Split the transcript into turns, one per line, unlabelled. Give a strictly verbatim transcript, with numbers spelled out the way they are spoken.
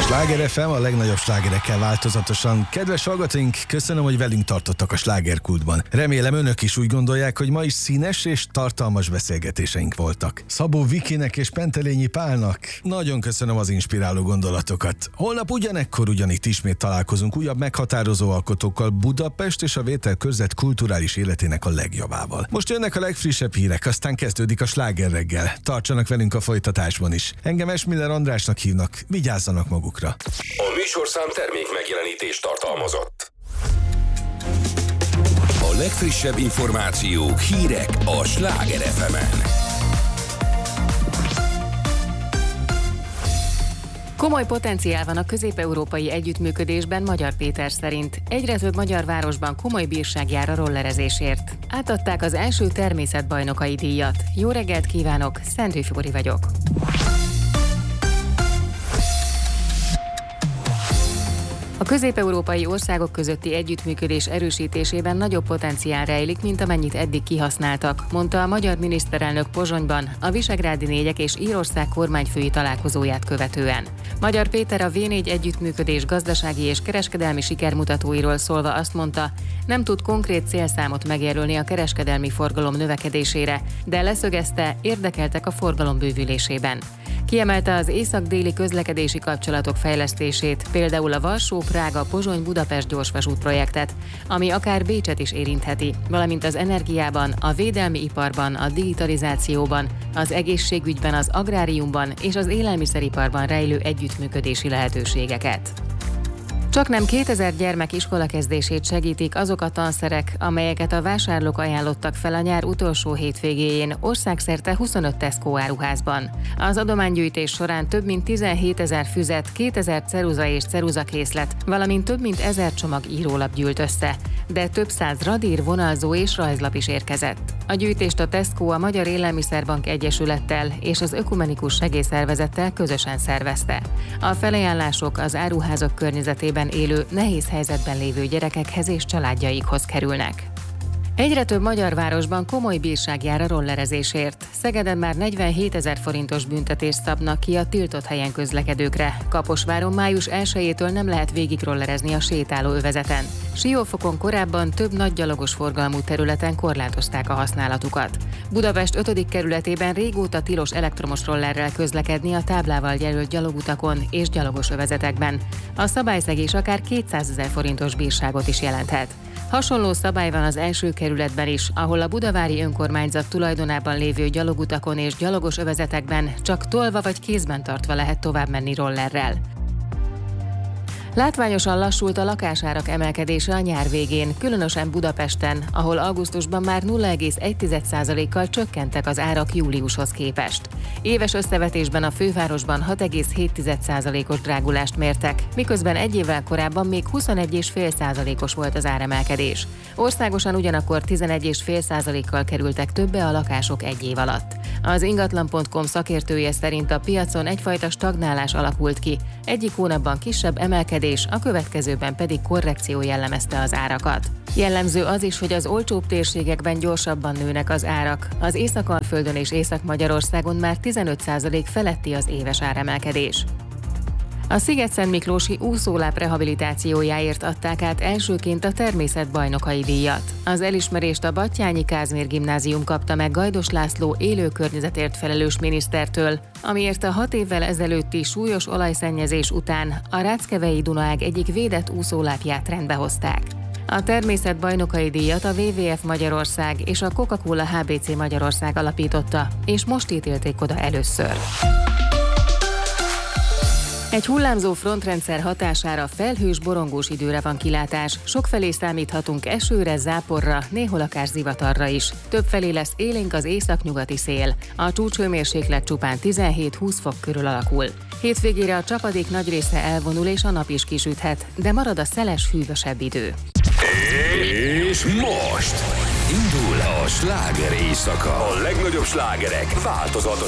Sláger ef em, a legnagyobb slágerekkel változatosan. Kedves hallgatóink, köszönöm, hogy velünk tartottak a slágerkultban. Remélem önök is úgy gondolják, hogy ma is színes és tartalmas beszélgetéseink voltak. Szabó Vikinek és Pentelényi Pálnak nagyon köszönöm az inspiráló gondolatokat. Holnap ugyanekkor ugyanitt ismét találkozunk újabb meghatározó alkotókkal, Budapest és a Vételkörzet kulturális életének a legjobbával. Most jönnek a legfrissebb hírek, aztán kezdődik a Sláger reggel. Tartsanak velünk a folytatásban is. Engem Esmiller Andrásnak hívnak, vigyázzanak magukra.
A műsorszám termék megjelenítést tartalmazott. A legfrissebb információk, hírek a Sláger ef emen.
Komoly potenciál van a közép-európai együttműködésben Magyar Péter szerint. Egyre több magyar városban komoly bírság jár a rollerezésért. Átadták az első természetbajnokai díjat. Jó reggelt kívánok, Szentő Fibori vagyok. A közép-európai országok közötti együttműködés erősítésében nagyobb potenciál rejlik, mint amennyit eddig kihasználtak, mondta a magyar miniszterelnök Pozsonyban a Visegrádi négyek és Írország kormányfői találkozóját követően. Magyar Péter a vé négy együttműködés gazdasági és kereskedelmi sikermutatóiról szólva azt mondta, nem tud konkrét célszámot megjelölni a kereskedelmi forgalom növekedésére, de leszögezte, érdekeltek a forgalom bővülésében. Kiemelte az észak-déli közlekedési kapcsolatok fejlesztését, például a Varsó-Prága-Pozsony-Budapest gyorsvasút projektet, ami akár Bécset is érintheti, valamint az energiában, a védelmi iparban, a digitalizációban, az egészségügyben, az agráriumban és az élelmiszeriparban rejlő együttműködési lehetőségeket. Csaknem kétezer gyermek iskolakezdését segítik azok a tanszerek, amelyeket a vásárlók ajánlottak fel a nyár utolsó hétvégéjén országszerte huszonöt Tesco áruházban. Az adománygyűjtés során több mint tizenhétezer füzet, kétezer ceruza és ceruzakészlet, valamint több mint ezer csomag írólap gyűlt össze, de több száz radír, vonalzó és rajzlap is érkezett. A gyűjtést a Tesco a Magyar Élelmiszerbank Egyesülettel és az Ökumenikus Segélyszervezettel közösen szervezte. A felajánlások az áruházak környezetében élő, nehéz helyzetben lévő gyerekekhez és családjaikhoz kerülnek. Egyre több magyar városban komoly bírság jár a rollerezésért. Szegeden már negyvenhétezer forintos büntetést szabnak ki a tiltott helyen közlekedőkre. Kaposváron május elsejétől nem lehet végig rollerezni a sétáló övezeten. Siófokon korábban több nagy gyalogos forgalmú területen korlátozták a használatukat. Budapest ötödik kerületében régóta tilos elektromos rollerrel közlekedni a táblával jelölt gyalogutakon és gyalogos övezetekben. A szabályszegés akár kétszázezer forintos bírságot is jelenthet. Hasonló szabály van az első kerületben is, ahol a budavári önkormányzat tulajdonában lévő gyalogutakon és gyalogos övezetekben csak tolva vagy kézben tartva lehet tovább menni rollerrel. Látványosan lassult a lakásárak emelkedése a nyár végén, különösen Budapesten, ahol augusztusban már nulla egész egy százalékkal csökkentek az árak júliushoz képest. Éves összevetésben a fővárosban hat egész hét százalékos drágulást mértek, miközben egy évvel korábban még huszonegy egész öt százalékos volt az áremelkedés. Országosan ugyanakkor tizenegy egész öt százalékkal kerültek többe a lakások egy év alatt. Az ingatlan pont com szakértője szerint a piacon egyfajta stagnálás alakult ki, egyik hónapban kisebb emelkedés, a következőben pedig korrekció jellemezte az árakat. Jellemző az is, hogy az olcsóbb térségekben gyorsabban nőnek az árak. Az Észak-Alföldön és Észak-Magyarországon már tizenöt százalék feletti az éves áremelkedés. A Sziget-Szentmiklósi úszóláp rehabilitációjáért adták át elsőként a természetbajnokai díjat. Az elismerést a Batthyány Kázmér Gimnázium kapta meg Gajdos László élő környezetért felelős minisztertől, amiért a hat évvel ezelőtti súlyos olajszennyezés után a Ráckevei Dunaág egyik védett úszólápját rendbe hozták. A természetbajnokai díjat a dupla vé vé ef Magyarország és a Coca-Cola há bé cé Magyarország alapította, és most ítélték oda először. Egy hullámzó frontrendszer hatására felhős, borongós időre van kilátás. Sokfelé számíthatunk esőre, záporra, néhol akár zivatarra is. Többfelé lesz élénk az északnyugati szél. A csúcshőmérséklet csupán tizenhét-húsz fok körül alakul. Hétvégére a csapadék nagy része elvonul és a nap is kisüthet, de marad a szeles, hűvösebb idő.
És most indul a sláger éjszaka. A legnagyobb slágerek változatos